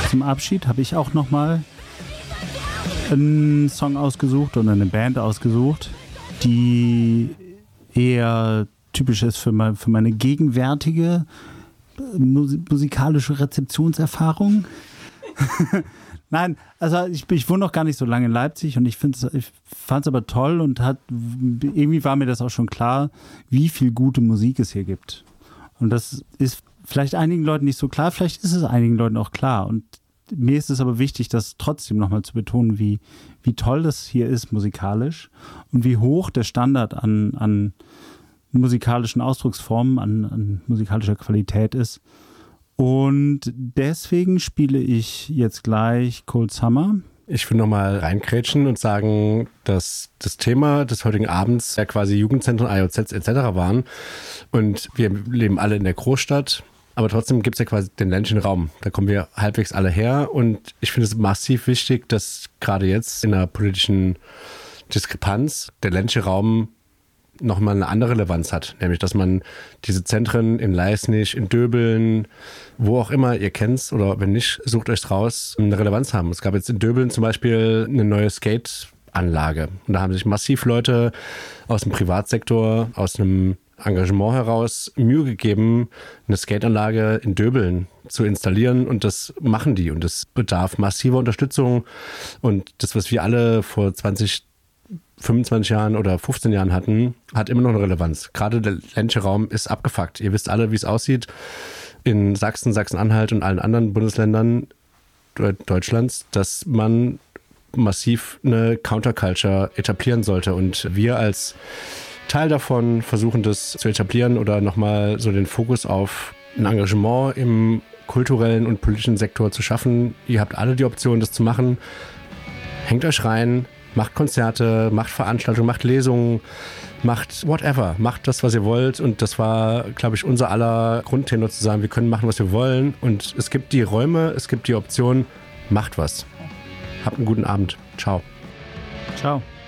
zum Abschied habe ich auch nochmal einen Song ausgesucht oder eine Band ausgesucht, die eher typisch ist für meine gegenwärtige musikalische Rezeptionserfahrung. Nein, also ich wohne noch gar nicht so lange in Leipzig und ich fand es aber toll und irgendwie war mir das auch schon klar, wie viel gute Musik es hier gibt. Und das ist vielleicht einigen Leuten nicht so klar, vielleicht ist es einigen Leuten auch klar. Und mir ist es aber wichtig, das trotzdem nochmal zu betonen, wie toll das hier ist musikalisch und wie hoch der Standard an musikalischen Ausdrucksformen, an musikalischer Qualität ist. Und deswegen spiele ich jetzt gleich Cold Summer. Ich will nochmal reinkrätschen und sagen, dass das Thema des heutigen Abends ja quasi Jugendzentren, IOZs etc. waren. Und wir leben alle in der Großstadt, aber trotzdem gibt es ja quasi den ländlichen Raum. Da kommen wir halbwegs alle her. Und ich finde es massiv wichtig, dass gerade jetzt in der politischen Diskrepanz der ländliche Raum nochmal eine andere Relevanz hat. Nämlich, dass man diese Zentren in Leisnig, in Döbeln, wo auch immer ihr kennt's oder wenn nicht, sucht euch raus, eine Relevanz haben. Es gab jetzt in Döbeln zum Beispiel eine neue Skate-Anlage. Und da haben sich massiv Leute aus dem Privatsektor, aus einem Engagement heraus Mühe gegeben, eine Skateanlage in Döbeln zu installieren und das machen die. Und das bedarf massiver Unterstützung. Und das, was wir alle vor 25 Jahren oder 15 Jahren hatten, hat immer noch eine Relevanz. Gerade der ländliche Raum ist abgefuckt. Ihr wisst alle, wie es aussieht in Sachsen, Sachsen-Anhalt und allen anderen Bundesländern Deutschlands, dass man massiv eine Counterculture etablieren sollte. Und wir als Teil davon versuchen, das zu etablieren oder nochmal so den Fokus auf ein Engagement im kulturellen und politischen Sektor zu schaffen. Ihr habt alle die Option, das zu machen. Hängt euch rein. Macht Konzerte, macht Veranstaltungen, macht Lesungen, macht whatever. Macht das, was ihr wollt. Und das war, glaube ich, unser aller Grundtenor zu sagen, wir können machen, was wir wollen. Und es gibt die Räume, es gibt die Option. Macht was. Habt einen guten Abend. Ciao. Ciao.